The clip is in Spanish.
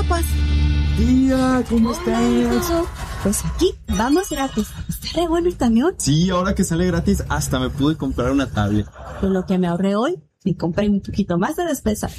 Paz. Tía, ¿cómo estás? Pues aquí, vamos gratis. Está re bueno el camión. Sí, ahora que sale gratis, hasta me pude comprar una tablet. Con lo que me ahorré hoy, me compré un poquito más de despensa.